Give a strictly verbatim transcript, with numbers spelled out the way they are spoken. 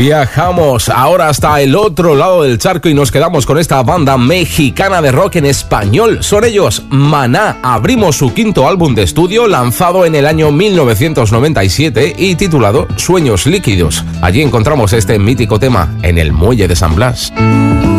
Viajamos ahora hasta el otro lado del charco y nos quedamos con esta banda mexicana de rock en español. Son ellos, Maná. Abrimos su quinto álbum de estudio, lanzado en el año mil novecientos noventa y siete y titulado Sueños Líquidos. Allí encontramos este mítico tema, En el Muelle de San Blas.